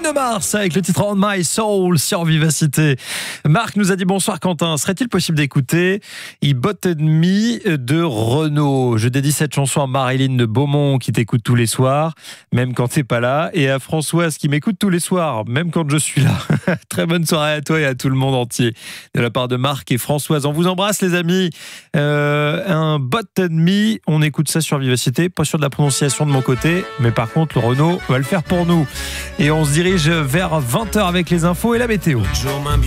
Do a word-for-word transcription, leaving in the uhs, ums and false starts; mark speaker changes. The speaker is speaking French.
Speaker 1: Bruno Mars avec le titre On My Soul sur Vivacité. Marc nous a dit bonsoir Quentin, serait-il possible d'écouter I Botted Me de Renaud? Je dédie cette chanson à Marilyn de Beaumont qui t'écoute tous les soirs, même quand t'es pas là, et à Françoise qui m'écoute tous les soirs, même quand je suis là. Très bonne soirée à toi et à tout le monde entier de la part de Marc et Françoise. On vous embrasse les amis. Euh, un Botted Me, on écoute ça sur Vivacité, pas sûr de la prononciation de mon côté, mais par contre le Renaud va le faire pour nous. Et on se dirige vers vingt heures avec les infos et la météo.